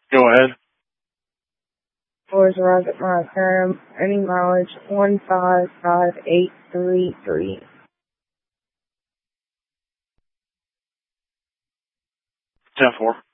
Go ahead. Floors Rocket Montclair, any mileage 155,833. 10-4.